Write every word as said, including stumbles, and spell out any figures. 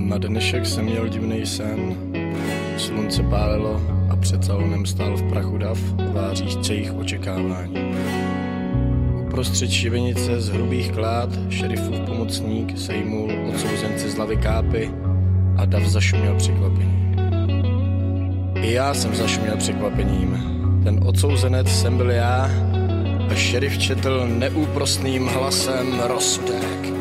Na dnešek jsem měl divný sen. Slunce pálilo a před salonem stál v prachu dav, tváříš jejich očekávání. Uprostřed šibenice z hrubých klád šerifův pomocník sejmul odsouzence z hlavy kápy a dav zašuměl překvapení. I já jsem zašuměl překvapením. Ten odsouzenec jsem byl já a šerif četl neúprosným hlasem rozsudek.